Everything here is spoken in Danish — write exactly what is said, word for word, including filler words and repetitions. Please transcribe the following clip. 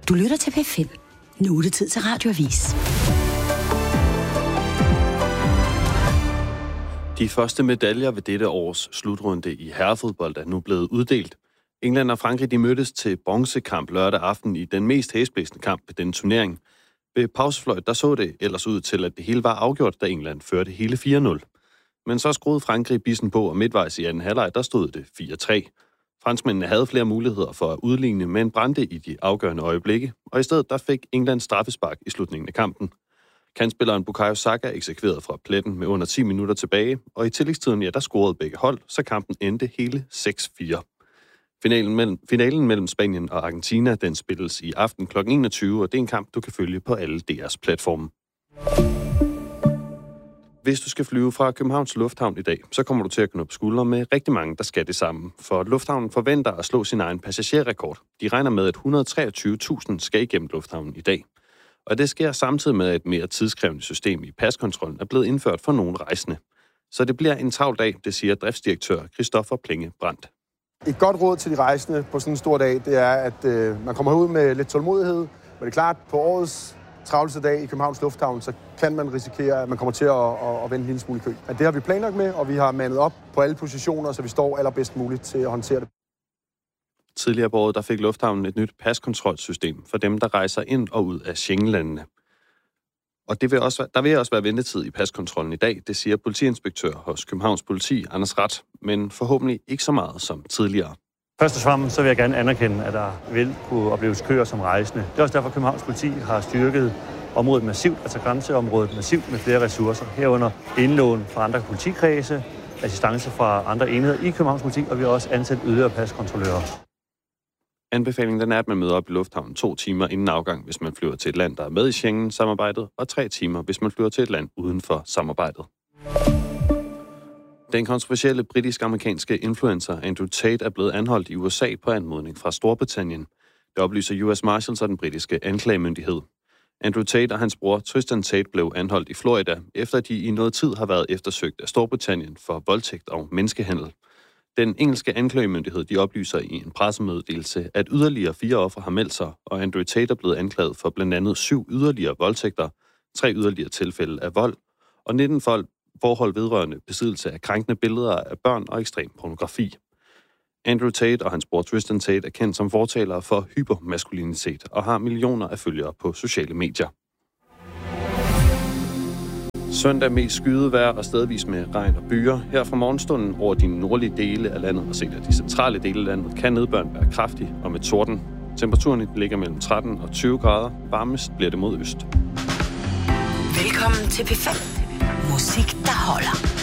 Du lytter til P fem. Nu er det tid til Radioavis. De første medaljer ved dette års slutrunde i herrefodbold er nu blevet uddelt. England og Frankrig de mødtes til bronzekamp lørdag aften i den mest hæsblæsende kamp ved denne turnering. Ved pausefløjt der så det ellers ud til, at det hele var afgjort, da England førte hele fire nul. Men så skruede Frankrig bissen på, og midtvejs i anden halvleg der stod det fire tre. Franskmændene havde flere muligheder for at udligne, men brændte i de afgørende øjeblikke, og i stedet der fik England straffespark i slutningen af kampen. Kantspilleren Bukayo Saka eksekverede fra pletten med under ti minutter tilbage, og i tillægstiden ja, der scorede begge hold, så kampen endte hele seks fire. Finalen mellem, finalen mellem Spanien og Argentina, den spilles i aften klokken enogtyve, og det er en kamp, du kan følge på alle D R's platforme. Hvis du skal flyve fra Københavns Lufthavn i dag, så kommer du til at knuppe skuldre med rigtig mange, der skal det samme. For lufthavnen forventer at slå sin egen passagerrekord. De regner med, at et hundrede og treogtyve tusind skal igennem lufthavnen i dag. Og det sker samtidig med, at et mere tidskrævende system i paskontrollen er blevet indført for nogle rejsende. Så det bliver en travl dag, det siger driftsdirektør Christoffer Plinge Brandt. Et godt råd til de rejsende på sådan en stor dag, det er, at øh, man kommer ud med lidt tålmodighed. Men det er klart, på årets travleste dag i Københavns Lufthavn, så kan man risikere, at man kommer til at, at, at vende en lille smule i kø. Men det har vi planlagt med, og vi har mandet op på alle positioner, så vi står allerbedst muligt til at håndtere det. Tidligere på året der fik Lufthavnen et nyt paskontrolsystem for dem, der rejser ind og ud af Schengenlandene. Og det vil også, der vil også være ventetid i paskontrollen i dag, det siger politiinspektør hos Københavns Politi, Anders Rat, men forhåbentlig ikke så meget som tidligere. Først og fremmest så vil jeg gerne anerkende, at der vil kunne opleves køer som rejsende. Det er også derfor, at Københavns Politi har styrket området massivt, altså grænseområdet massivt med flere ressourcer. Herunder indlån fra andre politikredse, assistance fra andre enheder i Københavns Politi, og vi har også ansat yderligere paskontrollører. Anbefalingen den er, at man møder op i lufthavnen to timer inden afgang, hvis man flyver til et land, der er med i Schengen-samarbejdet, og tre timer, hvis man flyver til et land uden for samarbejdet. Den kontroversielle britisk-amerikanske influencer Andrew Tate er blevet anholdt i U S A på anmodning fra Storbritannien. Det oplyser U S Marshals og den britiske anklagemyndighed. Andrew Tate og hans bror Tristan Tate blev anholdt i Florida, efter de i noget tid har været eftersøgt af Storbritannien for voldtægt og menneskehandel. Den engelske anklagemyndighed de oplyser i en pressemeddelelse, at yderligere fire ofre har meldt sig, og Andrew Tate er blevet anklaget for blandt andet syv yderligere voldtægter, tre yderligere tilfælde af vold, og nitten forhold vedrørende besiddelse af krænkende billeder af børn og ekstrem pornografi. Andrew Tate og hans bror Tristan Tate er kendt som fortalere for hypermaskulinitet og har millioner af følgere på sociale medier. Søndag med skydevejr og stedvis med regn og byer. Her fra morgenstunden over de nordlige dele af landet og set af de centrale dele af landet kan nedbøren være kraftig og med torden. Temperaturen ligger mellem tretten og tyve grader. Varmest bliver det mod øst. Velkommen til P fem. Musik, der holder.